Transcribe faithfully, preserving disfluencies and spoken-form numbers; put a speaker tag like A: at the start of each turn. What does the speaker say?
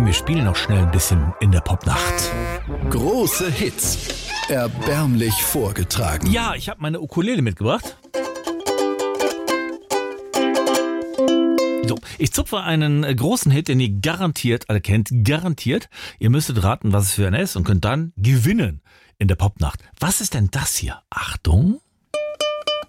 A: wir spielen noch schnell ein bisschen in der Popnacht.
B: Große Hits. Erbärmlich vorgetragen.
A: Ja, ich habe meine Ukulele mitgebracht. So, ich zupfe einen äh, großen Hit, den ihr garantiert alle kennt. Garantiert. Ihr müsstet raten, was es für einer ist und könnt dann gewinnen in der Popnacht. Was ist denn das hier? Achtung.